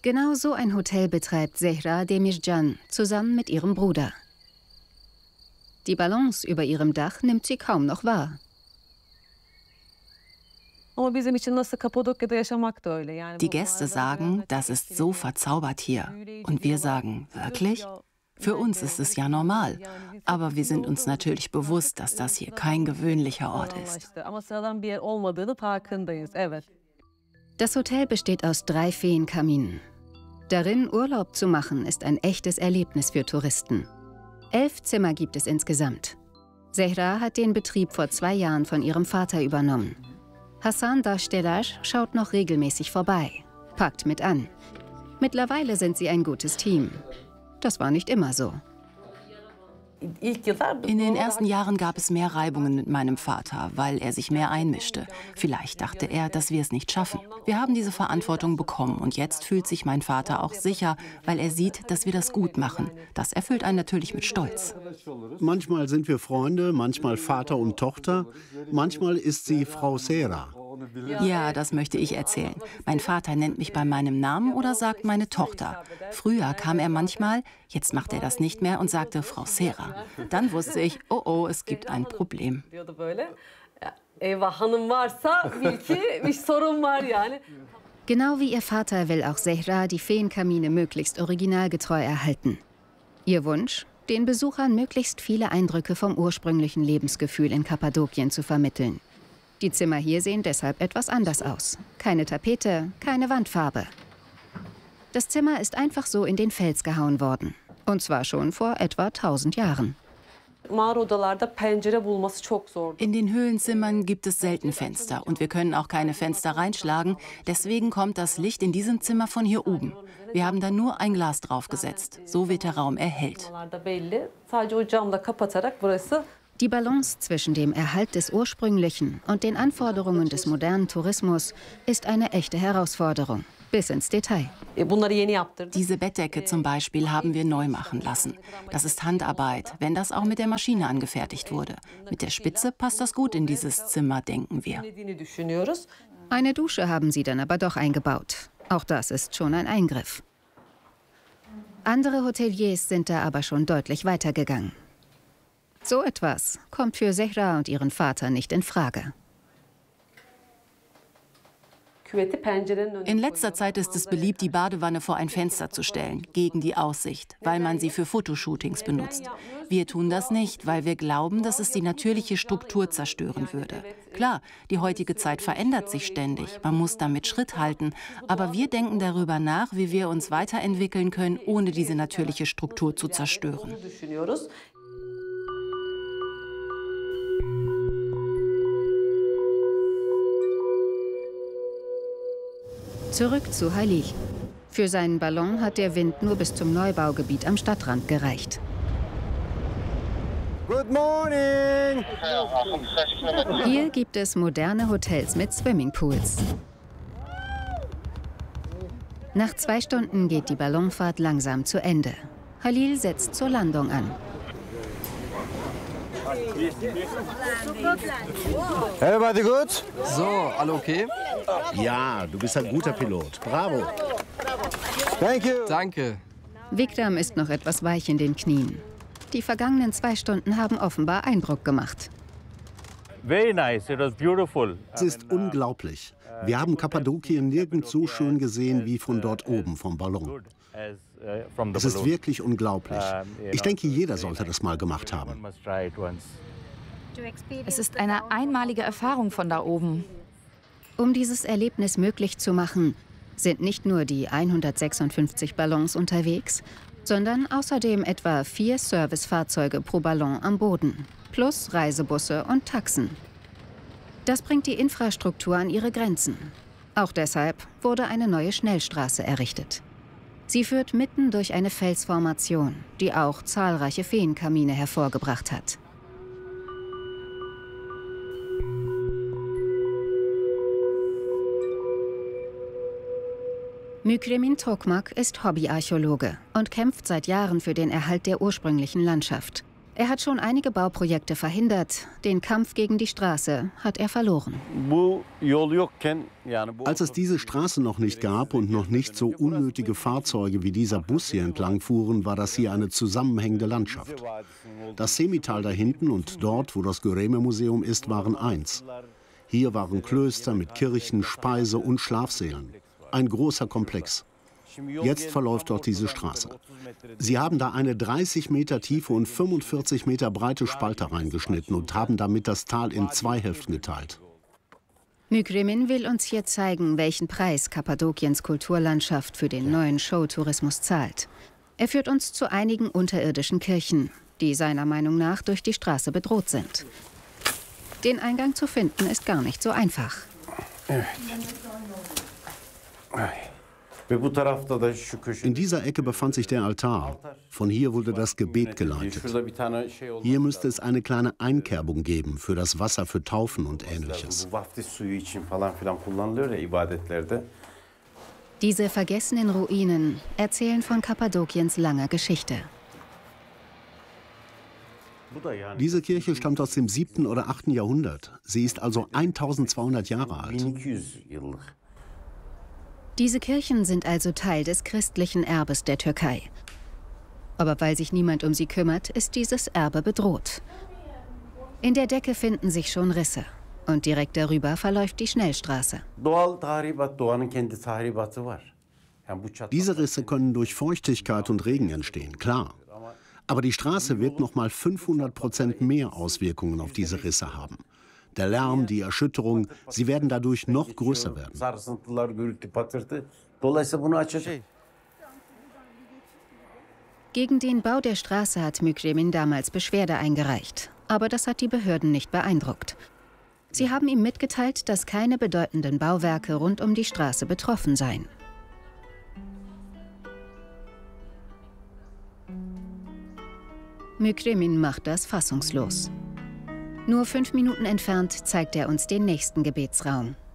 Genau so ein Hotel betreibt Zehra Demircan zusammen mit ihrem Bruder. Die Ballons über ihrem Dach nimmt sie kaum noch wahr. Die Gäste sagen, das ist so verzaubert hier. Und wir sagen, wirklich? Für uns ist es ja normal. Aber wir sind uns natürlich bewusst, dass das hier kein gewöhnlicher Ort ist. Das Hotel besteht aus 3 Feenkaminen. Darin Urlaub zu machen, ist ein echtes Erlebnis für Touristen. 11 Zimmer gibt es insgesamt. Zehra hat den Betrieb vor 2 Jahren von ihrem Vater übernommen. Hassan Dashtelash schaut noch regelmäßig vorbei, packt mit an. Mittlerweile sind sie ein gutes Team. Das war nicht immer so. In den ersten Jahren gab es mehr Reibungen mit meinem Vater, weil er sich mehr einmischte. Vielleicht dachte er, dass wir es nicht schaffen. Wir haben diese Verantwortung bekommen und jetzt fühlt sich mein Vater auch sicher, weil er sieht, dass wir das gut machen. Das erfüllt einen natürlich mit Stolz. Manchmal sind wir Freunde, manchmal Vater und Tochter, manchmal ist sie Frau Zehra. Ja, das möchte ich erzählen. Mein Vater nennt mich bei meinem Namen oder sagt meine Tochter. Früher kam er manchmal, jetzt macht er das nicht mehr und sagte Frau Zehra. Dann wusste ich, oh oh, es gibt ein Problem. Genau wie ihr Vater will auch Zehra die Feenkamine möglichst originalgetreu erhalten. Ihr Wunsch, den Besuchern möglichst viele Eindrücke vom ursprünglichen Lebensgefühl in Kappadokien zu vermitteln. Die Zimmer hier sehen deshalb etwas anders aus. Keine Tapete, keine Wandfarbe. Das Zimmer ist einfach so in den Fels gehauen worden. Und zwar schon vor etwa 1000 Jahren. In den Höhlenzimmern gibt es selten Fenster und wir können auch keine Fenster reinschlagen. Deswegen kommt das Licht in diesem Zimmer von hier oben. Wir haben da nur ein Glas draufgesetzt. So wird der Raum erhellt. Die Balance zwischen dem Erhalt des Ursprünglichen und den Anforderungen des modernen Tourismus ist eine echte Herausforderung, bis ins Detail. Diese Bettdecke zum Beispiel haben wir neu machen lassen. Das ist Handarbeit, wenn das auch mit der Maschine angefertigt wurde. Mit der Spitze passt das gut in dieses Zimmer, denken wir. Eine Dusche haben sie dann aber doch eingebaut. Auch das ist schon ein Eingriff. Andere Hoteliers sind da aber schon deutlich weitergegangen. So etwas kommt für Zehra und ihren Vater nicht in Frage. In letzter Zeit ist es beliebt, die Badewanne vor ein Fenster zu stellen, gegen die Aussicht, weil man sie für Fotoshootings benutzt. Wir tun das nicht, weil wir glauben, dass es die natürliche Struktur zerstören würde. Klar, die heutige Zeit verändert sich ständig, man muss damit Schritt halten, aber wir denken darüber nach, wie wir uns weiterentwickeln können, ohne diese natürliche Struktur zu zerstören. Zurück zu Halil. Für seinen Ballon hat der Wind nur bis zum Neubaugebiet am Stadtrand gereicht. Good morning! Hier gibt es moderne Hotels mit Swimmingpools. Nach 2 Stunden geht die Ballonfahrt langsam zu Ende. Halil setzt zur Landung an. Everybody good? So, alle okay? Ja, du bist ein guter Pilot. Bravo. Thank you. Danke. Vikram ist noch etwas weich in den Knien. Die vergangenen 2 Stunden haben offenbar Eindruck gemacht. Very nice. It was beautiful. Es ist unglaublich. Wir haben Kappadokien nirgends so schön gesehen wie von dort oben vom Ballon. Es ist wirklich unglaublich. Ich denke, jeder sollte das mal gemacht haben. Es ist eine einmalige Erfahrung von da oben. Um dieses Erlebnis möglich zu machen, sind nicht nur die 156 Ballons unterwegs, sondern außerdem etwa 4 Servicefahrzeuge pro Ballon am Boden, plus Reisebusse und Taxen. Das bringt die Infrastruktur an ihre Grenzen. Auch deshalb wurde eine neue Schnellstraße errichtet. Sie führt mitten durch eine Felsformation, die auch zahlreiche Feenkamine hervorgebracht hat. Mükremin Tokmak ist Hobbyarchäologe und kämpft seit Jahren für den Erhalt der ursprünglichen Landschaft. Er hat schon einige Bauprojekte verhindert. Den Kampf gegen die Straße hat er verloren. Als es diese Straße noch nicht gab und noch nicht so unnötige Fahrzeuge wie dieser Bus hier entlang fuhren, war das hier eine zusammenhängende Landschaft. Das Semital da hinten und dort, wo das Göreme-Museum ist, waren eins. Hier waren Klöster mit Kirchen, Speise- und Schlafsälen. Ein großer Komplex. Jetzt verläuft dort diese Straße. Sie haben da eine 30 Meter tiefe und 45 Meter breite Spalte reingeschnitten und haben damit das Tal in 2 Hälften geteilt. Mükremin will uns hier zeigen, welchen Preis Kappadokiens Kulturlandschaft für den neuen Showtourismus zahlt. Er führt uns zu einigen unterirdischen Kirchen, die seiner Meinung nach durch die Straße bedroht sind. Den Eingang zu finden ist gar nicht so einfach. In dieser Ecke befand sich der Altar. Von hier wurde das Gebet geleitet. Hier müsste es eine kleine Einkerbung geben für das Wasser für Taufen und Ähnliches. Diese vergessenen Ruinen erzählen von Kappadokiens langer Geschichte. Diese Kirche stammt aus dem 7. oder 8. Jahrhundert. Sie ist also 1200 Jahre alt. Diese Kirchen sind also Teil des christlichen Erbes der Türkei. Aber weil sich niemand um sie kümmert, ist dieses Erbe bedroht. In der Decke finden sich schon Risse. Und direkt darüber verläuft die Schnellstraße. Diese Risse können durch Feuchtigkeit und Regen entstehen, klar. Aber die Straße wird noch mal 500% mehr Auswirkungen auf diese Risse haben. Der Lärm, die Erschütterung, sie werden dadurch noch größer werden. Gegen den Bau der Straße hat Mükremin damals Beschwerde eingereicht. Aber das hat die Behörden nicht beeindruckt. Sie haben ihm mitgeteilt, dass keine bedeutenden Bauwerke rund um die Straße betroffen seien. Mükremin macht das fassungslos. Nur 5 Minuten entfernt zeigt er uns den nächsten Gebetsraum.